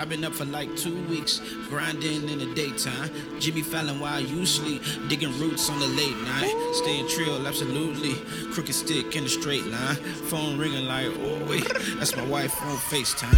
I've been up for like 2 weeks, grinding in the daytime. Jimmy Fallon while you sleep, digging roots on the late night. Staying trill, absolutely. Crooked stick in a straight line. Phone ringing like, oh wait, that's my wife on FaceTime.